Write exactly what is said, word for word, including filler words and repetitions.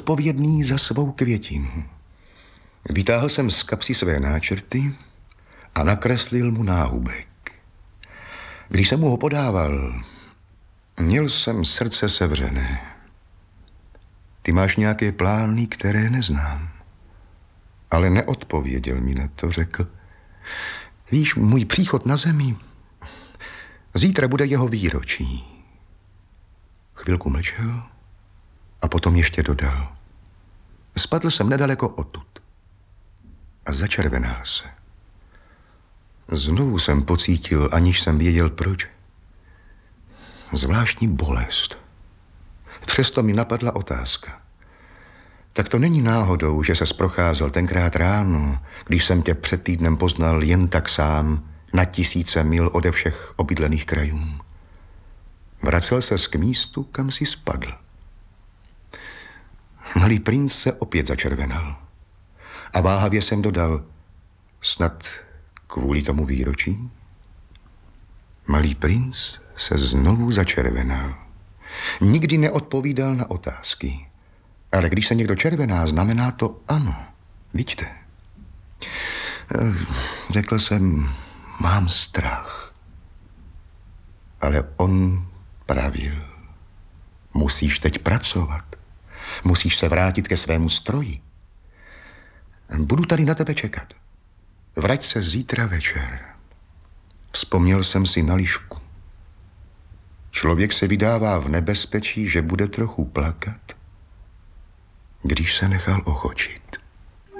zodpovědný za svou květinu. Vytáhl jsem z kapsy své náčrty a nakreslil mu náhubek. Když jsem mu ho podával, měl jsem srdce sevřené. Ty máš nějaké plány, které neznám. Ale neodpověděl mi na to, řekl: víš, můj příchod na zemi, zítra bude jeho výročí. Chvilku mlčel a potom ještě dodal: spadl jsem nedaleko odtud a začervenal se. Znovu jsem pocítil, aniž jsem věděl proč, zvláštní bolest. Přesto mi napadla otázka. Tak to není náhodou, že ses procházel tenkrát ráno, když jsem tě před týdnem poznal jen tak sám na tisíce mil ode všech obydlených krajů. Vracel ses k místu, kam si spadl. Malý princ se opět začervenal. A váhavě jsem dodal: snad kvůli tomu výročí? Malý princ se znovu začervenal. Nikdy neodpovídal na otázky. Ale když se někdo červená, znamená to ano. Vidíte? Řekl jsem: mám strach. Ale on pravil: musíš teď pracovat. Musíš se vrátit ke svému stroji. Budu tady na tebe čekat. Vrať se zítra večer. Vzpomněl jsem si na Lišku. Člověk se vydává v nebezpečí, že bude trochu plakat, když se nechal ochočit.